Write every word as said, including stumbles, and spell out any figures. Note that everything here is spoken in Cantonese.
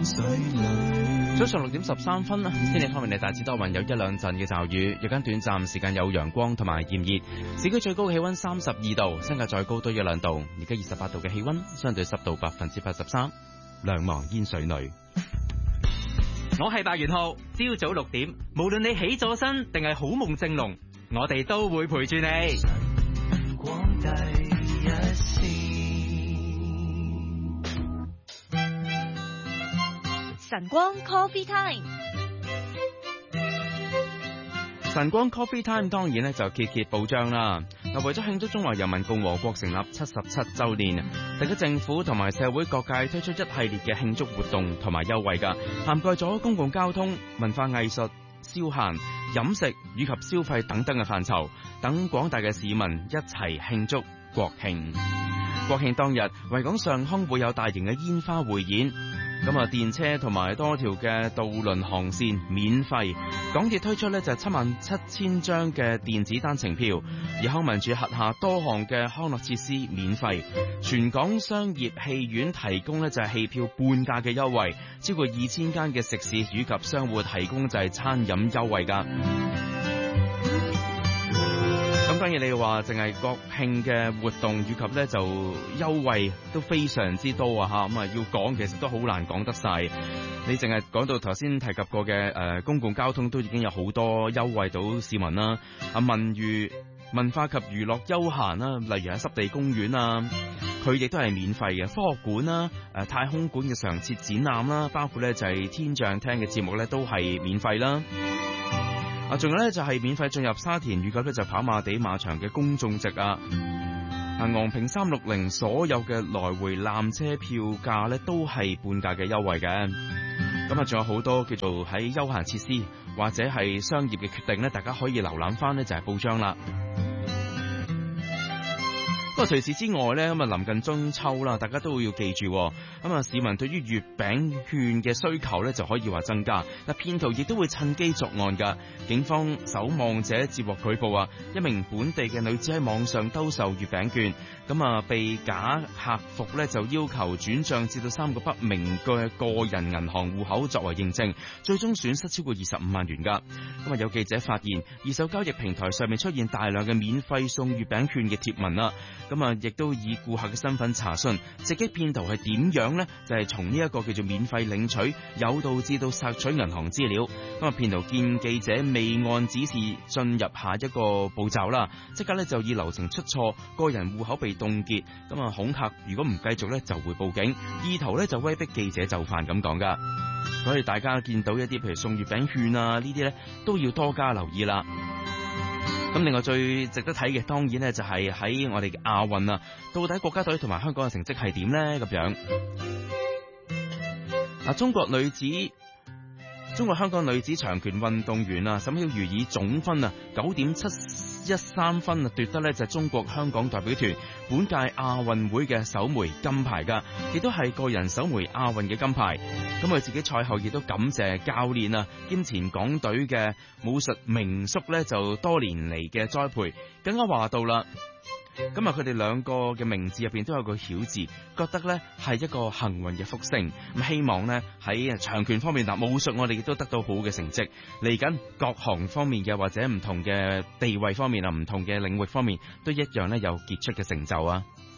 早上六點十三分，天氣方面，大致多雲，有一兩陣嘅驟雨，日間短暫時間有陽光同埋炎熱，市區最高氣溫三十二度，新界再高多一兩度。而家二十八度嘅氣溫，相對濕度百分之八十三。兩忘煙水裏， 我係白元浩，朝早六點，無論你起咗身定係好夢正濃，我哋都會陪住你。 晨光 Coffee Time， 晨光 Coffee Time 當然咧就揭揭報章啦。嗱，為咗慶祝中華人民共和國成立七十七週年，特區政府同埋社會各界推出一系列嘅慶祝活動同埋優惠㗎，涵蓋咗公共交通、文化藝術、消閒、飲食以及消費等等嘅範疇，等廣大嘅市民一齊慶祝國慶。國慶當日，維港上空會有大型嘅煙花匯演。咁啊，電車同埋多條嘅渡輪航線免費，港鐵推出呢就七萬七千張嘅電子單程票，而康文署轄下多項嘅康樂設施免費，全港商業戲院提供呢就係戲票半價嘅優惠，超過二千間嘅食肆以及商戶提供就係餐飲優惠噶。咁當然你話淨係國慶嘅活動以及咧就優惠都非常之多啊吓，咁啊要講其實都好難講得晒。你淨係講到頭先提及過嘅誒、呃、公共交通都已經有好多優惠到市民啦。啊文娛文化及娛樂休閒啦，例如喺濕地公園啊，佢亦都係免費嘅。科學館啦、誒太空館嘅常設展覽啦，包括咧就係天象廳嘅節目咧都係免費啦。啊，仲有咧就係免費進入沙田以及咧就跑馬地馬場嘅公眾席啊！啊，昂坪三六零所有嘅來回纜車票價咧都係半價嘅優惠嘅。咁啊，仲有好多叫做喺休閒設施或者係商業嘅決定咧，大家可以瀏覽翻咧就係報章啦。不過除此之外咧，咁啊臨近中秋啦，大家都要記住，咁啊市民對於月餅券嘅需求咧就可以話增加。嗱，騙徒亦都會趁機作案噶。警方守望者接獲舉報啊，一名本地嘅女子喺網上兜售月餅券，咁啊被假客服咧就要求轉賬至到三個不明嘅個人銀行戶口作為認證，最終損失超過二十五萬元噶。咁啊有記者發現，二手交易平台上面出現大量嘅免費送月餅券嘅貼文啦。咁啊，亦都以顧客嘅身份查詢，直擊騙徒係點樣呢？就係從呢一個叫做免費領取，誘導至到索取銀行資料。咁啊，騙徒見記者未按指示進入下一個步驟啦，即刻咧就以流程出錯，個人戶口被凍結。咁啊，恐嚇如果唔繼續咧就會報警，意圖咧就威逼記者就範咁講噶。所以大家見到一啲譬如送月餅券啊呢啲咧，都要多加留意啦。咁另外最值得睇嘅，當然咧就係喺我哋嘅亞運啊，到底國家隊同埋香港嘅成績係點咧？咁樣嗱，中國女子、中國香港女子長拳運動員啊，沈曉瑜以總分啊九點七一三分啊奪得咧就係中國香港代表團本屆亞運會嘅首枚金牌噶，亦都係個人首枚亞運嘅金牌。咁佢自己賽後亦都感謝教練啊兼前港隊嘅武術名宿咧就多年嚟嘅栽培，更加話到啦。今日佢哋兩個嘅名字入邊都有個曉字，覺得咧係一個幸運嘅福星。咁希望咧喺長拳方面嗱，武術我哋亦都得到好嘅成績。嚟緊各行方面嘅或者唔同嘅地位方面啊，唔同嘅領域方面都一樣咧有傑出嘅成就啊！